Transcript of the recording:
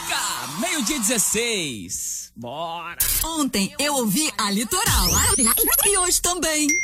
Música, meio-dia 16. Bora. Ontem eu ouvi a Litoral. E hoje também.